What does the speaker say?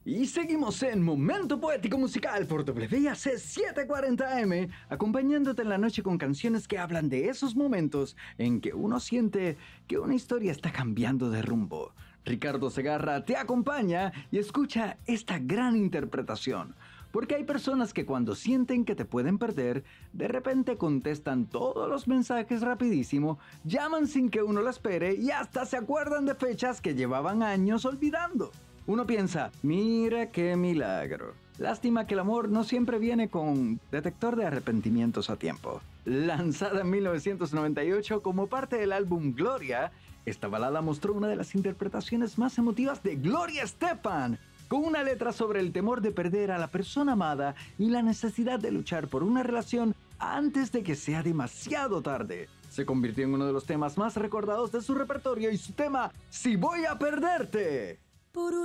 Y seguimos en Momento Poético Musical por WIAC 740M, acompañándote en la noche con canciones que hablan de esos momentos en que uno siente que una historia está cambiando de rumbo. Ricardo Segarra te acompaña y escucha esta gran interpretación. Porque hay personas que cuando sienten que te pueden perder, de repente contestan todos los mensajes rapidísimo, llaman sin que uno lo espere y hasta se acuerdan de fechas que llevaban años olvidando. Uno piensa, mira qué milagro. Lástima que el amor no siempre viene con detector de arrepentimientos a tiempo. Lanzada en 1998 como parte del álbum Gloria, esta balada mostró una de las interpretaciones más emotivas de Gloria Estefan, con una letra sobre el temor de perder a la persona amada y la necesidad de luchar por una relación antes de que sea demasiado tarde. Se convirtió en uno de los temas más recordados de su repertorio y su tema, Si voy a perderte.